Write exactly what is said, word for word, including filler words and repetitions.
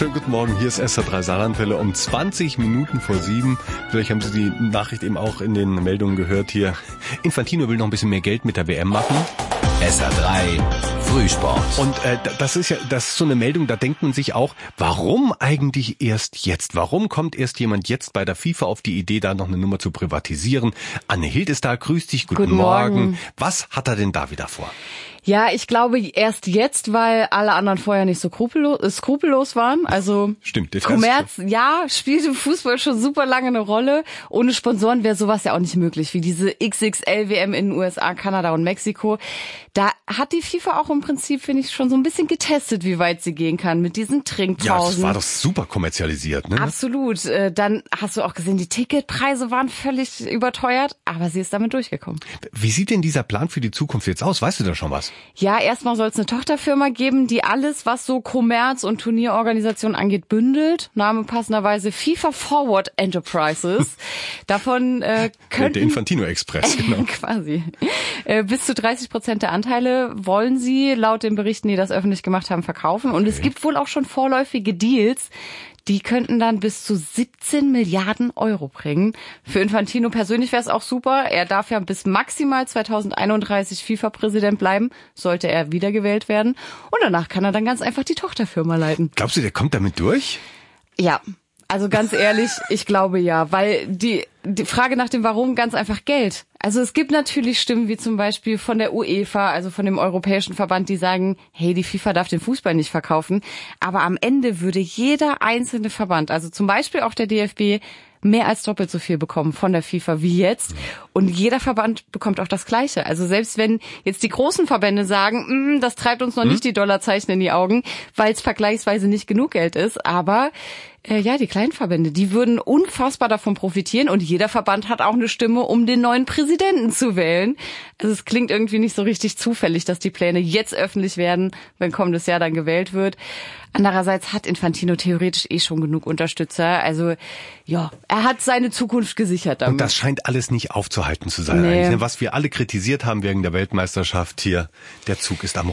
Schönen guten Morgen, hier ist S R drei Saarlandwelle um zwanzig Minuten vor sieben. Vielleicht haben Sie die Nachricht eben auch in den Meldungen gehört hier. Infantino will noch ein bisschen mehr Geld mit der W M machen. S R drei Frühsport. Und äh, das ist ja, das ist so eine Meldung, da denkt man sich auch, warum eigentlich erst jetzt? Warum kommt erst jemand jetzt bei der FIFA auf die Idee, da noch eine Nummer zu privatisieren? Anne Hild ist da, grüß dich, guten, Guten Morgen. Morgen. Was hat er denn da wieder vor? Ja, ich glaube erst jetzt, weil alle anderen vorher nicht so skrupellos, äh, skrupellos waren. Also Stimmt, das Kommerz, ja, spielt im Fußball schon super lange eine Rolle. Ohne Sponsoren wäre sowas ja auch nicht möglich, wie diese X X L W M in den U S A, Kanada und Mexiko. Da hat die FIFA auch im Prinzip, finde ich, schon so ein bisschen getestet, wie weit sie gehen kann mit diesen Trinkpausen. Ja, das war doch super kommerzialisiert, ne? Absolut. Dann hast du auch gesehen, die Ticketpreise waren völlig überteuert, aber sie ist damit durchgekommen. Wie sieht denn dieser Plan für die Zukunft jetzt aus? Weißt du da schon was? Ja, erstmal soll es eine Tochterfirma geben, die alles, was so Kommerz und Turnierorganisation angeht, bündelt. Name passenderweise FIFA Forward Enterprises. Davon äh, könnten... Der Infantino Express, genau. Quasi. Äh, bis zu dreißig Prozent der Anteile wollen sie laut den Berichten, die das öffentlich gemacht haben, verkaufen. Und okay. Es gibt wohl auch schon vorläufige Deals. Die könnten dann bis zu siebzehn Milliarden Euro bringen. Für Infantino persönlich wäre es auch super. Er darf ja bis maximal zweitausendeinunddreißig FIFA-Präsident bleiben, sollte er wiedergewählt werden. Und danach kann er dann ganz einfach die Tochterfirma leiten. Glaubst du, der kommt damit durch? Ja, also ganz ehrlich, ich glaube ja, weil die die Frage nach dem Warum ganz einfach Geld. Also es gibt natürlich Stimmen wie zum Beispiel von der UEFA, also von dem Europäischen Verband, die sagen, hey, die FIFA darf den Fußball nicht verkaufen. Aber am Ende würde jeder einzelne Verband, also zum Beispiel auch der D F B, mehr als doppelt so viel bekommen von der FIFA wie jetzt. Und jeder Verband bekommt auch das Gleiche. Also selbst wenn jetzt die großen Verbände sagen, das treibt uns noch nicht die Dollarzeichen in die Augen, weil es vergleichsweise nicht genug Geld ist. Aber äh, ja, die kleinen Verbände, die würden unfassbar davon profitieren. Und jeder Verband hat auch eine Stimme, um den neuen Präsidenten zu wählen. Also es klingt irgendwie nicht so richtig zufällig, dass die Pläne jetzt öffentlich werden, wenn kommendes Jahr dann gewählt wird. Andererseits hat Infantino theoretisch eh schon genug Unterstützer. Also ja, er hat seine Zukunft gesichert damit. Und das scheint alles nicht aufzuhalten zu sein. Nee. Eigentlich. Was wir alle kritisiert haben wegen der Weltmeisterschaft hier, der Zug ist am